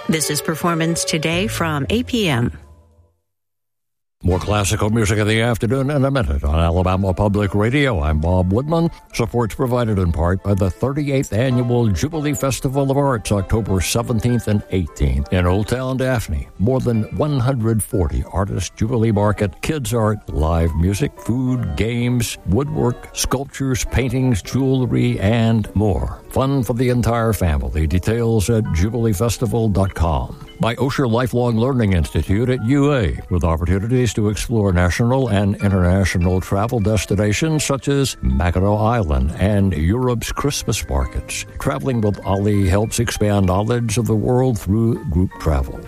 This is Performance Today from APM. More classical music in the afternoon in a minute on Alabama Public Radio. I'm Bob Woodman. Support's provided in part by the 38th Annual Jubilee Festival of Arts, October 17th and 18th in Old Town Daphne. More than 140 artists, Jubilee Market, kids art, live music, food, games, woodwork, sculptures, paintings, jewelry, and more. Fun for the entire family. Details at jubileefestival.com. By Osher Lifelong Learning Institute at UA, with opportunities to explore national and international travel destinations such as Mackinac Island and Europe's Christmas markets. Traveling with Ollie helps expand knowledge of the world through group travel.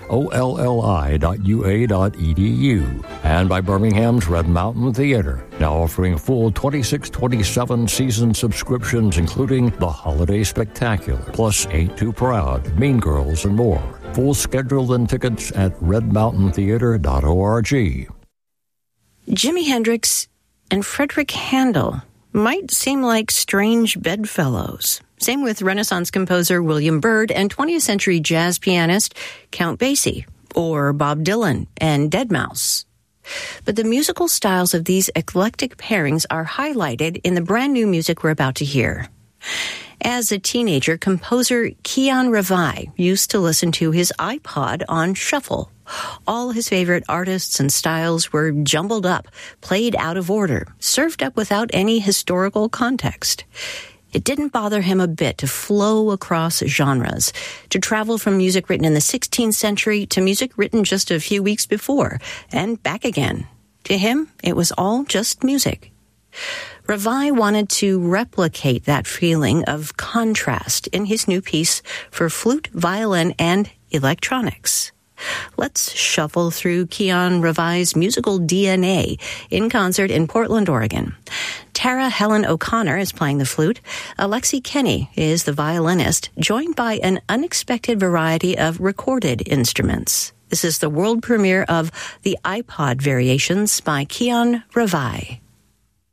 olli.ua.edu. And by Birmingham's Red Mountain Theater, now offering full 26-27 season subscriptions, including the Holiday Spectacular, plus Ain't Too Proud, Mean Girls, and more. Full schedule and tickets at redmountaintheater.org. Jimi Hendrix and Frederick Handel might seem like strange bedfellows. Same with Renaissance composer William Byrd and 20th century jazz pianist Count Basie, or Bob Dylan and Deadmau5. But the musical styles of these eclectic pairings are highlighted in the brand new music we're about to hear. As a teenager, composer Kian Revi used to listen to his iPod on shuffle. All his favorite artists and styles were jumbled up, played out of order, served up without any historical context. It didn't bother him a bit to flow across genres, to travel from music written in the 16th century to music written just a few weeks before, and back again. To him, it was all just music. Revi wanted to replicate that feeling of contrast in his new piece for flute, violin, and electronics. Let's shuffle through Kian Revi's musical DNA in concert in Portland, Oregon. Tara Helen O'Connor is playing the flute. Alexi Kenny is the violinist, joined by an unexpected variety of recorded instruments. This is the world premiere of the iPod Variations by Kian Revi.